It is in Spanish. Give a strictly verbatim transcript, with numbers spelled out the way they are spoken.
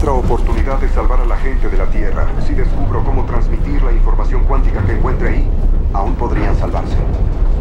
otra oportunidad de salvar a la gente de la Tierra. Si descubro cómo transmitir la información cuántica que encuentre ahí, aún podrían salvarse.